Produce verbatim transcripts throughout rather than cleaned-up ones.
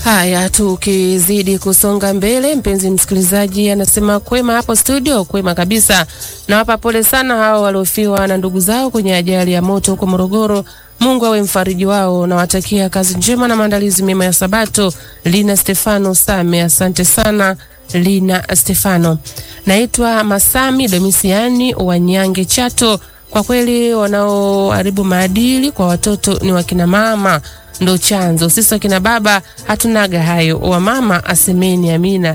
Haya, tukizidi kusonga mbele, mpenzi msikilizaji anasema kwema hapo studio, kwema kabisa. Na wapa pole sana hao waliofiwa na ndugu zao kwenye ajali ya moto huko Morogoro. Mungu awe mfariji wao, na watakia kazi njema na maandalizi mema ya Sabato. Lina Stefano Same, asante sana Lina Stefano. Naitwa Masami Domisiani wa Nyange Chato. Kwa kweli wanaoharibu maadili kwa watoto ni wakina mama, ndo chanzo. Sisi wakina baba hatunaga hayo. Wa mama asemeni amina.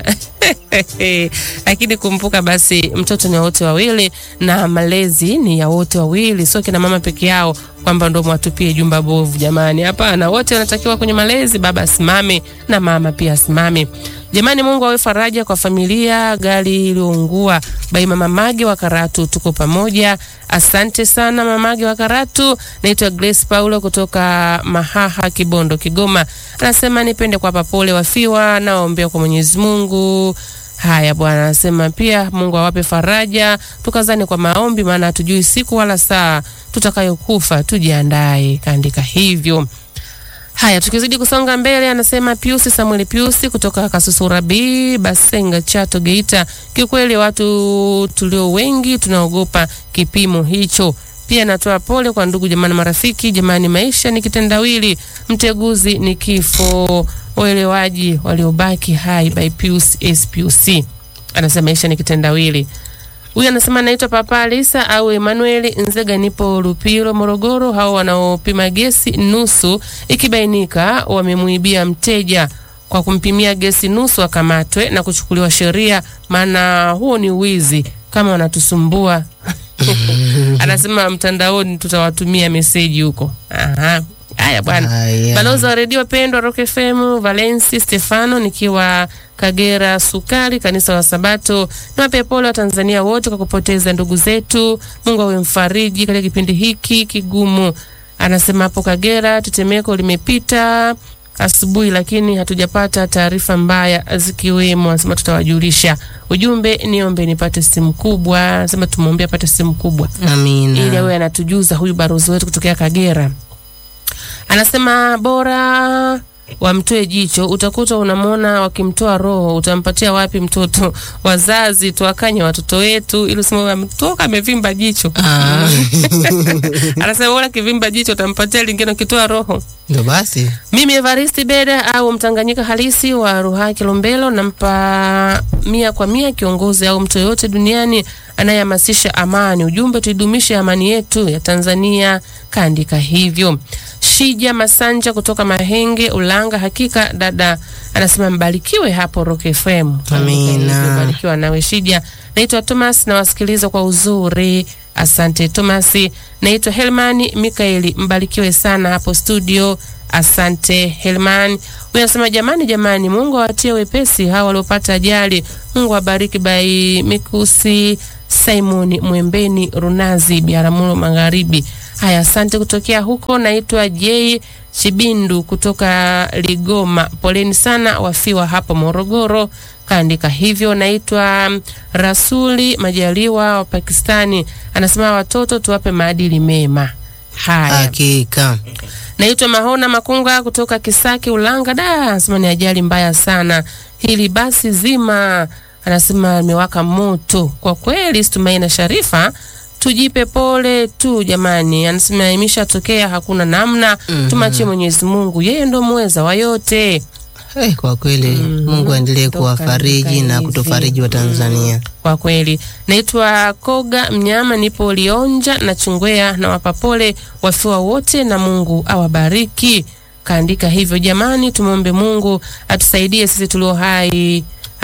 Lakini kumbuka basi mtoto ni wote wawili na malezi ni ya wote wawili, sio kina mama peke yao kwamba ndo mwatupie jumba bovu. Jamani, hapana, wote wanatakiwa kwenye malezi, baba asimame na mama pia asimame. Jamani, Mungu awe faraja kwa familia gari iliyoungua. Bai Mama Mage wa Karatu, tuko pamoja. Asante sana Mama Mage wa Karatu. Naitwa Grace Paulo kutoka Mahaha, Kibondo, Kigoma. Anasema nipende kwa papole wafiwa, naombea kwa Mwenyezi Mungu. Haya bwana, anasema pia Mungu awape faraja. Tukazane kwa maombi, maana hatujui siku wala saa tutakayokufa, tujiandae. Kaandika hivyo. Haya, tukizidi kusonga mbele, anasema Piusi Samuel Piusi kutoka Kasusura B, Basenga, Chato, Geita. Kiukweli watu tulio wengi tunaogopa kipimo hicho. Pia natoa pole kwa ndugu jamani marafiki. Jamani, maisha ni kitendawili, mteguzi ni kifo, waelewaji waliobaki hai. By Pius S P U C. Anasema maisha ni kitendawili. Huyu anasema naitwa Papa Alisa au Emmanuel Nzega, nipo Lupiro, Morogoro. Hao wanaopima gesi nusu ikibainika wamemuibia mteja kwa kumpimia gesi nusu akamatwe na kuchukuliwa sheria, maana huo ni wizi. Kama wanatusumbua anasema mtandaoni tutawatumia message huko. Aha. Haya bwana. Balozi wa redio pendwa Rock F M Valence Stefano, nikiwa Kagera Sukari, kanisa la Sabato. Niwape pole wa Tanzania wote kwa kupoteza ndugu zetu. Mungu awe mfariji katika kipindi hiki kigumu. Anasema hapo Kagera tetemeko limepita asubuhi, lakini hatujapata taarifa mbaya zikiwemo. Anasema tutawajulisha. Ujumbe niombe nipate simu kubwa. Anasema tumuombe apate simu kubwa. Amina. Ili awe anatujuza huyu barozi wetu kutokea Kagera. Anasema bora wamtoe jicho, utakuta unamwona wakimtoa roho, utampatia wapi mtoto? Wazazi tuwakanye watoto wetu, ili useme mtoka amevimba jicho. Ah. Anasema bora kivimba jicho utampatia lingine ukitoa roho. Ndio basi. Mimi Evaristi Beda au Mtanganyika halisi wa Ruha Kilombero, nampa mia kwa mia kiongozi au mtu yote duniani anayehamasisha amani. Ujumbe tuidumishe amani yetu ya Tanzania. Kaandika hivyo. Shija Masanja kutoka Mahenge Ulanga, hakika dada anasema mbarikiwe hapo Rock F M. Amina. Mbarikiwa nawe Shija. Naitwa Thomas na wasikiliza kwa uzuri. Asante Thomas. Naitwa Helmani Mikaeli, mbarikiwe sana hapo studio. Asante Helman. Huyu anasema jamani jamani, Mungu awatie wepesi hawa waliopata ajali. Mungu abariki. By Mikusi Simon Mwembeni Runazi Biaramulo Magharibi. Haya, asante kutokea huko. Naitwa J Chibindu kutoka Ligoma. Poleni sana wafiwa hapo Morogoro. Kaandika hivyo. Naitwa Rasuli Majaliwa wa Pakistani. Anasema watoto tuwape maadili mema. Haya. Hakika. Naitwa Mahona Makunga kutoka Kisaki Ulanga. Da, anasema ni ajali mbaya sana. Hili basi zima anasema imewaka moto. Kwa kweli Stumaina Sharifa, tujipe pole tu jamani. Anasema imeshatokea, hakuna namna. Mm-hmm. Tumachie Mwenyezi Mungu, yeye ndo muweza wa yote. Hey, kwa kweli mm-hmm. Mungu aendelee kuwafariji na kutofariji wa Tanzania. Mm-hmm. Kwa kweli. Naitwa Koga Mnyama, nipo Lionja na Chungwea, na wapa pole wafiwa wote na Mungu awabariki. Kaandika hivyo jamani, tumuombe Mungu atusaidie sisi tulio hai.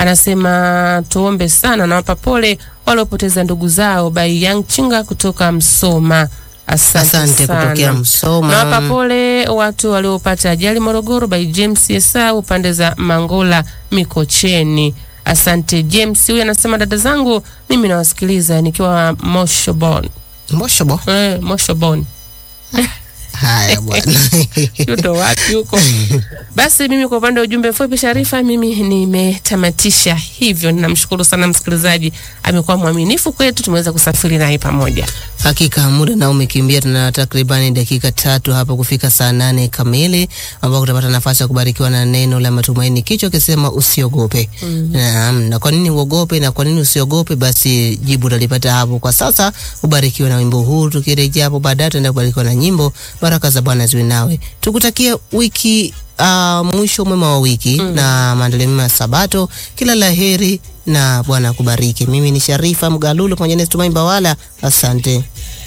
Anasema tuombe sana na wapa pole waliopoteza ndugu zao. By Young Chinga kutoka Msoma. Asante, Asante kutokea Msoma. Na wapa pole watu waliopata ajali Morogoro. By James Yesa upande za Mangola Mikocheni. Asante James. Huyu anasema dada zangu mimi nawasikiliza nikiwa Moshobon. Moshobon? Eh, Moshobon. Haya bwana. Yuto wapi huko? Basi mimi kwa upande wa ujumbe mfupi Sharifa, mimi nimetamatisha hivyo. Ninamshukuru sana msikilizaji, amekuwa mwaminifu kwetu, tumeweza kusafiri naye pamoja. Hakika muda na umekimbia, tuna takribani dakika tatu hapa kufika saa nane kamili, ambapo tutapata nafasi ya kubarikiwa na neno la matumaini. Kichwa kisema usiogope. Mm. Na, na kwa nini uogope na kwa nini usiogope? Basi jibu utalipata hapo. Kwa sasa ubarikiwe na wimbo huu, tukirejea hapo baadaye tutaenda kubarikiwa na nyimbo. Baraka za Bwana ziwe nawe. Tukutakie wiki uh, mwisho mwema wa wiki. Mm. Na maandalizi mema ya Sabato. Kila laheri na Bwana kubariki. Mimi ni Sharifa Mgalulo pamoja na Tumaini Bawala. Asante.